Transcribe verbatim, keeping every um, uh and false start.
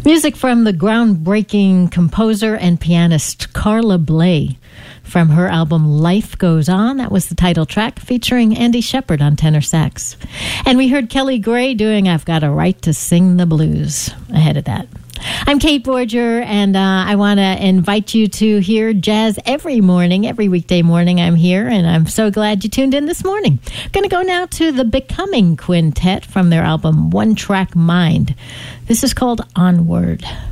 Music from the groundbreaking composer and pianist Carla Bley from her album Life Goes On. That was the title track, featuring Andy Shepherd on tenor sax. And we heard Kelly Gray doing I've Got a Right to Sing the Blues ahead of that. I'm Kate Borger, and uh, I want to invite you to hear jazz every morning, every weekday morning I'm here, and I'm so glad you tuned in this morning. I'm going to go now to the Becoming Quintet from their album One Track Mind. This is called Onward.